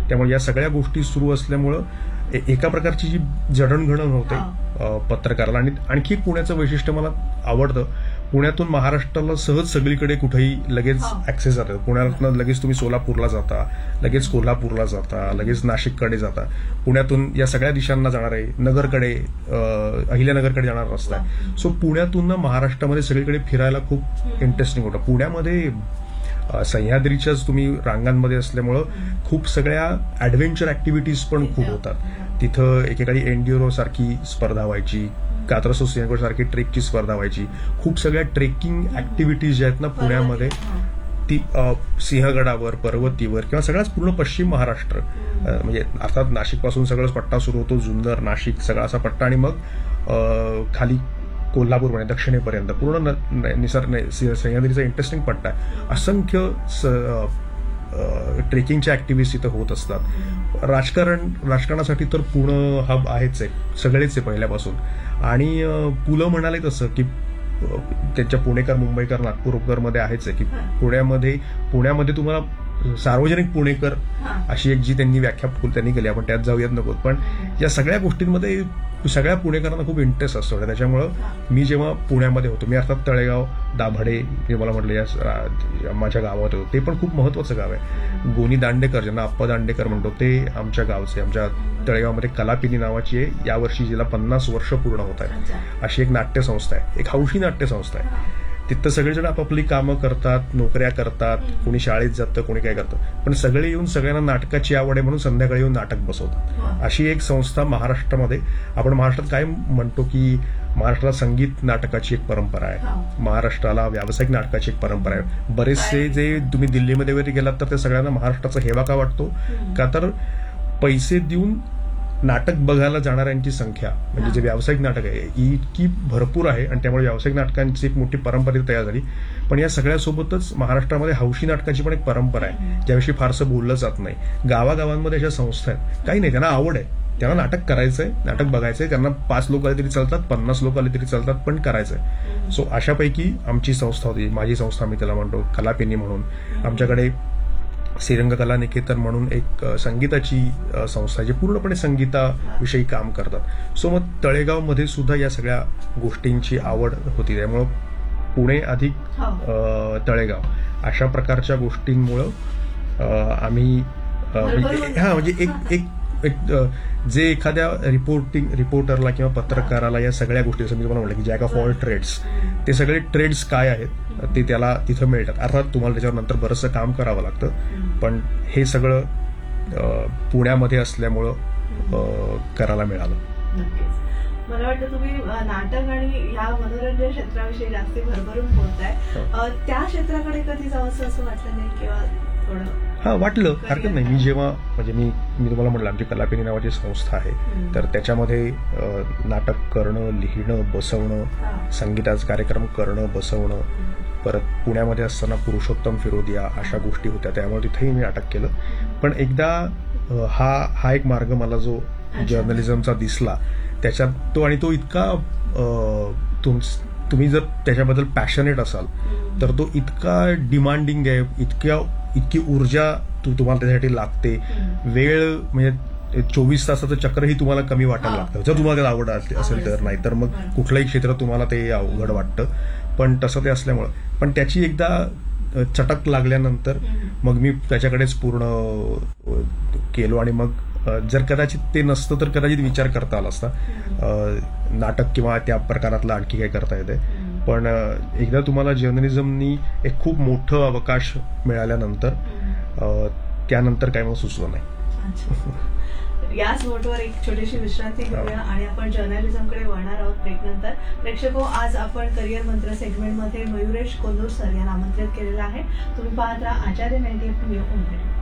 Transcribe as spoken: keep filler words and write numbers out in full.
त्यामुळे या सगळ्या गोष्टी सुरू असल्यामुळं एका प्रकारची जी जडणघडण होते पत्रकाराला. आणि आणखी एक पुण्याचं वैशिष्ट्य मला आवडतं, पुण्यातून महाराष्ट्राला सहज सगळीकडे कुठेही लगेच ऍक्सेस जातं. पुण्यातनं लगेच तुम्ही सोलापूरला जाता, लगेच कोल्हापूरला जाता, लगेच नाशिककडे जाता. पुण्यातून या सगळ्या दिशांना जाणार आहे, नगरकडे अहिल्यानगरकडे जाणार रस्ता आहे. सो पुण्यातून ना महाराष्ट्रामध्ये सगळीकडे फिरायला खूप इंटरेस्टिंग होतं. पुण्यामध्ये सह्याद्रीच्याच तुम्ही रांगांमध्ये असल्यामुळं खूप सगळ्या ऍडव्हेंचर ऍक्टिव्हिटीज पण खूप होतात. तिथं एकेकाळी एन्ड्युरो सारखी स्पर्धा व्हायची, कात्रसो सिंहगड सारखी ट्रेकची स्पर्धा व्हायची. खूप सगळ्या ट्रेकिंग ऍक्टिव्हिटीज ज्या आहेत ना पुण्यामध्ये, ती सिंहगडावर, पर्वतीवर किंवा सगळ्याच पूर्ण पश्चिम महाराष्ट्र, म्हणजे अर्थात नाशिक पासून सगळंच पट्टा सुरू होतो, जुन्नर, नाशिक सगळा असा पट्टा, आणि मग खाली कोल्हापूर म्हणजे दक्षिणेपर्यंत पूर्ण निसर्ग सह्याद्रीचा इंटरेस्टिंग पट्टा आहे. असंख्य ट्रेकिंगच्या ऍक्टिव्हिटीज इथं होत असतात. राजकारण राजकारणासाठी तर पुणे हब आहेच आहे, सगळेच आहे पहिल्यापासून. आणि पुलं म्हणाले तसं की त्यांच्या पुणेकर, मुंबईकर, नागपूरकर आहेच आहे की पुण्यामध्ये पुण्यामध्ये तुम्हाला सार्वजनिक पुणेकर अशी एक जी त्यांनी व्याख्या त्यांनी केली, आपण त्यात जाऊयात नको. पण या सगळ्या गोष्टींमध्ये सगळ्या पुणेकरांना खूप इंटरेस्ट असतो. त्याच्यामुळं मी जेव्हा पुण्यामध्ये होतो, मी अर्थात तळेगाव, दाभाडे जे मला म्हटलं या माझ्या गावात होतो, ते पण खूप महत्वाचं गाव आहे. गोनी दांडेकर, ज्यांना आप्पा दांडेकर म्हणतो, ते आमच्या गावचे. आमच्या तळेगावमध्ये कलापिनी नावाची आहे, यावर्षी जिला पन्नास वर्ष पूर्ण होत आहे, अशी एक नाट्यसंस्था आहे, एक हौशी नाट्यसंस्था आहे. तिथं सगळेजण आपापली कामं करतात, नोकऱ्या करतात, कोणी शाळेत जातं, कोणी काय करतं, पण सगळे येऊन सगळ्यांना नाटकाची आवड आहे म्हणून संध्याकाळी येऊन नाटक बसवतात. अशी एक संस्था महाराष्ट्रामध्ये. आपण महाराष्ट्रात काय म्हणतो की महाराष्ट्राला संगीत नाटकाची एक परंपरा आहे, महाराष्ट्राला व्यावसायिक नाटकाची एक परंपरा आहे. बरेचसे जे तुम्ही दिल्लीमध्ये वगैरे गेलात तर ते सगळ्यांना महाराष्ट्राचा हेवा का वाटतो, का तर पैसे देऊन नाटक बघायला जाणाऱ्यांची संख्या, म्हणजे जे व्यावसायिक नाटक आहे, ही इतकी भरपूर आहे आणि त्यामुळे व्यावसायिक नाटकांची एक मोठी परंपरा तयार झाली. पण या सगळ्यासोबतच महाराष्ट्रामध्ये हौशी नाटकाची पण एक परंपरा आहे, ज्याविषयी फारसं बोललं जात नाही. गावागावांमध्ये अशा संस्था आहेत, काही नाही, त्यांना आवड आहे, त्यांना नाटक करायचंय, नाटक बघायचंय, त्यांना पाच लोक आले तरी चालतात, पन्नास लोक आले तरी चालतात, पण करायचंय. सो अशापैकी आमची संस्था होती, माझी संस्था मी त्याला म्हणतो, कलापिनी म्हणून. आमच्याकडे श्रीरंग कला निकेतन म्हणून एक संगीताची संस्था आहे, जी पूर्णपणे संगीताविषयी काम करतात. सो मग तळेगावमध्ये सुद्धा या सगळ्या गोष्टींची आवड होती, त्यामुळं पुणे अधिक तळेगाव अशा प्रकारच्या गोष्टींमुळं आम्ही हा म्हणजे एक एक एक जे एखाद्या रिपोर्टिंग रिपोर्टरला किंवा पत्रकाराला या सगळ्या गोष्टी, जसं मी तुम्हाला म्हटलं की जॅक ऑफ ऑल ट्रेड्स, ते सगळे ट्रेड्स काय आहेत ते त्याला तिथं मिळतात. अर्थात तुम्हाला त्याच्यावर नंतर बरंचसं काम करावं लागतं, पण हे सगळं पुण्यामध्ये असल्यामुळं करायला मिळालं. मला वाटतं तुम्ही नाटक आणि या मनोरंजन क्षेत्राविषयी जास्त भरभरून बोलताय, त्या क्षेत्राकडे कधी जावंसं असं वाटलं नाही किंवा थोडं? हा, वाटलं, हरकत नाही. मी जेव्हा म्हणजे मी मी तुम्हाला म्हटलं आमची कलापिनी नावाची संस्था आहे, तर त्याच्यामध्ये नाटक करणं, लिहिणं, बसवणं, संगीताचा कार्यक्रम करणं, बसवणं, परत पुण्यामध्ये असताना पुरुषोत्तम फिरोदिया अशा गोष्टी होत्या, त्यामुळे तिथेही मी नाटक केलं. पण एकदा हा हा एक मार्ग मला जो जर्नलिझमचा दिसला, त्याच्यात तो आणि तो इतका तुम्ही जर त्याच्याबद्दल पॅशनेट असाल तर तो इतका डिमांडिंग आहे, इतक्या इतकी ऊर्जा तुम्हाला त्यासाठी लागते. वेळ म्हणजे चोवीस तासाचं चक्रही तुम्हाला कमी वाटायला लागतं जर तुम्हाला त्याला आवड असेल तर, नाही तर मग कुठलंही क्षेत्र तुम्हाला ते अवघड वाटतं. पण तसं ते असल्यामुळं, पण त्याची एकदा चटक लागल्यानंतर मग मी त्याच्याकडेच पूर्ण केलो. आणि मग जर कदाचित ते नसतं तर कदाचित विचार करता आला असता नाटक किंवा त्या प्रकारातलं आणखी काय करता येते. पण एकदा तुम्हाला जर्नलिझमनी एक खूप मोठं अवकाश मिळाल्यानंतर त्यानंतर काय मग सुचलं नाही. याच नोटवर एक छोटीशी विश्रांती घेऊया आणि आपण जर्नलिझमकडे वळणार आहोत ब्रेक नंतर. प्रेक्षको, आज आपण करिअर मंत्र सेगमेंटमध्ये मयुरेश कोल्हूर सर यांना आमंत्रित केलेलं आहे. तुम्ही पाहत राहा आचार्य नाईन्टी एफ एम.